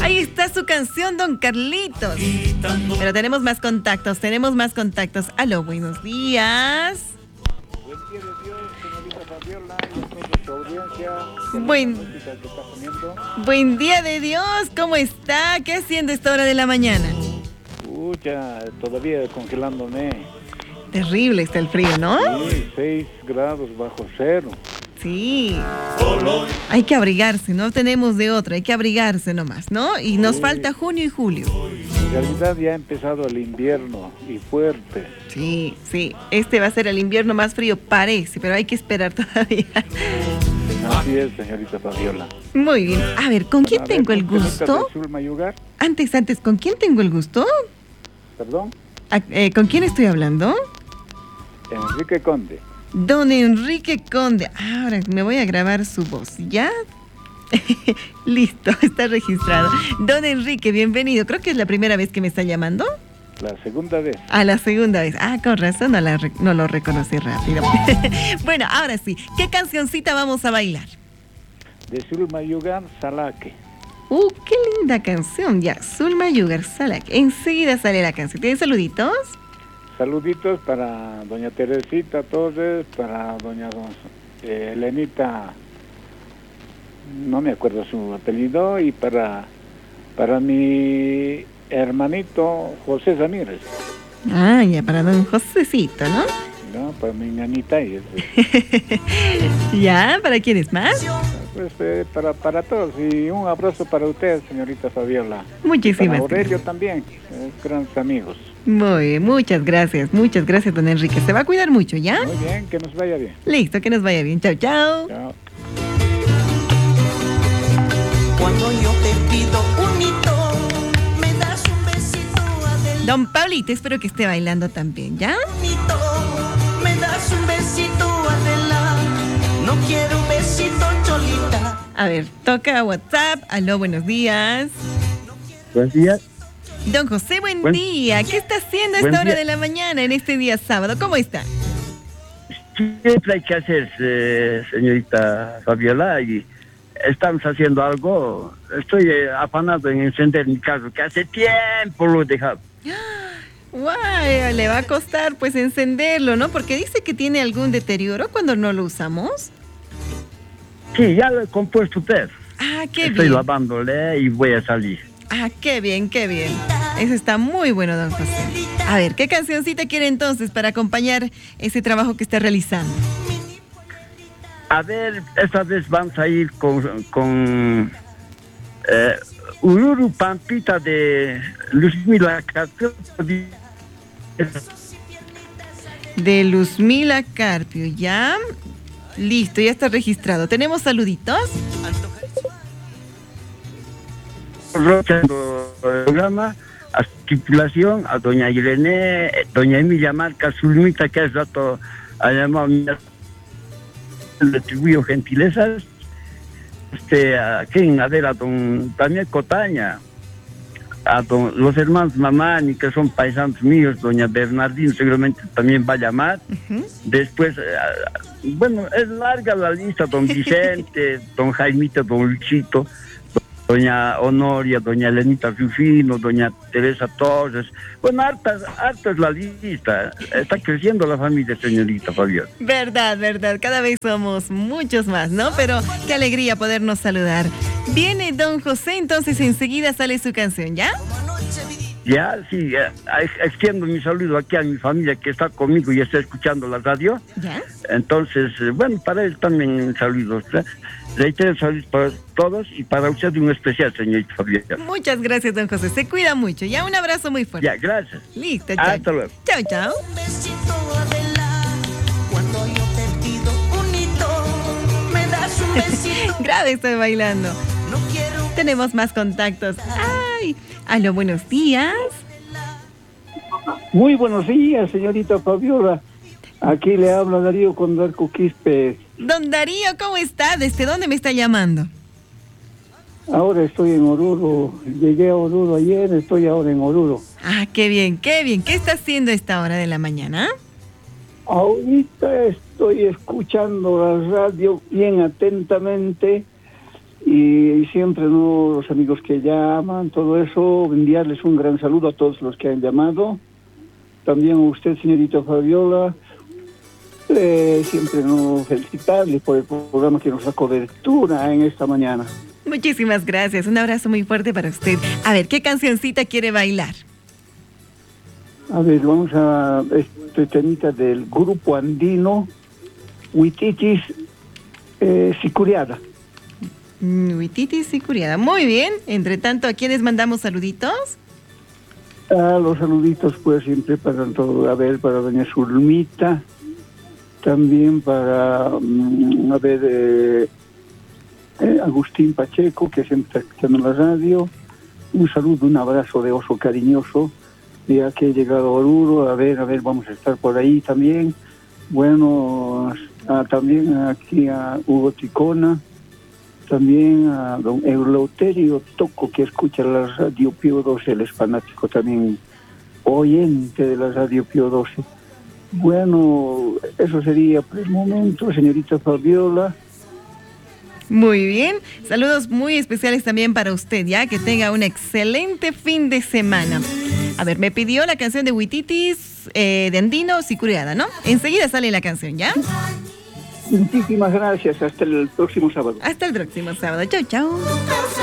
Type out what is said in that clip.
Ahí está su canción, don Carlitos. Pero tenemos más contactos. Aló, buenos días. Buen día de Dios, señorita Fabiola, y a toda su audiencia. Buen día de Dios, ¿cómo está? ¿Qué haciendo a esta hora de la mañana? Ya todavía congelándome. Terrible está el frío, ¿no? Sí, 6 grados bajo cero. Sí. Hay que abrigarse, no tenemos de otra, hay que abrigarse nomás, ¿no? Y nos falta junio y julio. En realidad ya ha empezado el invierno y fuerte. Sí, este va a ser el invierno más frío, parece, pero hay que esperar todavía. Así es, señorita Fabiola. Muy bien, a ver, ¿con quién tengo el gusto? Antes, ¿con quién tengo el gusto? ¿Perdón? ¿Con quién estoy hablando? Enrique Conde. Don Enrique Conde. Ahora me voy a grabar su voz, ¿ya? Listo, está registrado. Don Enrique, bienvenido. Creo que es la primera vez que me está llamando. La segunda vez. La segunda vez. Con razón, no lo reconocí rápido. Bueno, ahora sí. ¿Qué cancioncita vamos a bailar? De Zulma Yugar, Salaque. Qué linda canción. Ya, Zulma Yugar, Salaque. Enseguida sale la canción. ¿Tienen saluditos? Saluditos para doña Teresita Torres, para doña Elenita, no me acuerdo su apellido, y para mi hermanito José Ramírez. Ya, para don Josecito, ¿no? No, para mi ñanita. ¿Ya? ¿Para quiénes más? Pues para todos, y un abrazo para usted, señorita Fabiola. Muchísimas gracias. Aurelio también, grandes amigos. Muy bien, muchas gracias, don Enrique. Se va a cuidar mucho, ¿ya? Muy bien, que nos vaya bien. Listo, que nos vaya bien. Chao, chao. Chao. Cuando yo te pido un hito, me das un besito adelante. Don Pablito, espero que esté bailando también, ¿ya? Un hito, me das un besito adelante. No quiero un besito cholita. A ver, toca WhatsApp. Aló, buenos días. Buenos días. Don José, buen día. ¿Qué está haciendo a esta hora de la mañana en este día sábado? ¿Cómo está? Siempre hay que hacer, señorita Fabiola, y estamos haciendo algo. Estoy afanado en encender mi carro, que hace tiempo lo he dejado. Guay, le va a costar pues encenderlo, ¿no? Porque dice que tiene algún deterioro cuando no lo usamos. Sí, ya lo he compuesto usted. Qué bien. Estoy lavándole y voy a salir. Qué bien, qué bien. Eso está muy bueno, don José. A ver, ¿qué cancioncita quiere entonces para acompañar ese trabajo que está realizando? A ver, esta vez vamos a ir con Ururu Pampita de Luzmila Carpio. De Luzmila Carpio, ¿ya? Listo, ya está registrado. ¿Tenemos saluditos? Programa, a tripulación, a doña Irene, doña Emilia Marca, Zulmita, que hace rato ha llamado, le atribuyo gentilezas, a quién, a ver, a don Daniel Cotaña, a los hermanos Mamani, que son paisanos míos, doña Bernardino seguramente también va a llamar. Después, bueno, es larga la lista, don Vicente, don Jaimito, don Luchito, doña Honoria, doña Elenita Rufino, doña Teresa Torres. Bueno, harta es la lista. Está creciendo la familia, señorita Fabiola. Verdad. Cada vez somos muchos más, ¿no? Pero qué alegría podernos saludar. Viene don José, entonces enseguida sale su canción, ¿ya? Ya, sí, extiendo mi saludo aquí a mi familia que está conmigo y está escuchando la radio. ¿Ya? Entonces, bueno, para él también saludos. Reitero saludos para todos y para usted un especial, señorita Fabiola. Muchas gracias, don José. Se cuida mucho. Ya, un abrazo muy fuerte. Ya, gracias. Listo, chao. Hasta luego. Chao. Un besito adelante. Cuando yo te pido un hito, me das un besito. Grave, estoy bailando. No quiero. Tenemos más contactos. Aló, buenos días. Muy buenos días, señorita Fabiola. Aquí le habla Darío Condarco Quispe. Don Darío, ¿cómo está? ¿Desde dónde me está llamando? Ahora estoy en Oruro. Llegué a Oruro ayer, estoy ahora en Oruro. Qué bien. ¿Qué está haciendo a esta hora de la mañana? Ahorita estoy escuchando la radio bien atentamente y siempre, ¿no?, los amigos que llaman, todo eso, enviarles un gran saludo a todos los que han llamado. También a usted, señorita Fabiola, siempre, ¿no?, felicitarle por el programa que nos da cobertura en esta mañana. Muchísimas gracias. Un abrazo muy fuerte para usted. A ver, ¿qué cancioncita quiere bailar? A ver, vamos a este temita del grupo andino, Huititis Sicuriada. Huititis y Curiada. Muy bien. Entre tanto, ¿a quiénes mandamos saluditos? Los saluditos, pues, siempre para todo. A ver, para doña Zulmita, también para, Agustín Pacheco, que siempre está escuchando la radio. Un saludo, un abrazo de oso cariñoso, ya que he llegado a Oruro. A ver, vamos a estar por ahí también. Bueno, también aquí a Hugo Ticona, también a don Eleuterio Toco, que escucha la radio Pío 12, él es fanático también, oyente de la radio Pío 12. Bueno, eso sería por el momento, señorita Fabiola. Muy bien. Saludos muy especiales también para usted, ya que tenga un excelente fin de semana. A ver, me pidió la canción de Huititis, de Andino Sicuriada, ¿no? Enseguida sale la canción, ¿ya? Muchísimas gracias. Hasta el próximo sábado. Hasta el próximo sábado. Chau, chau.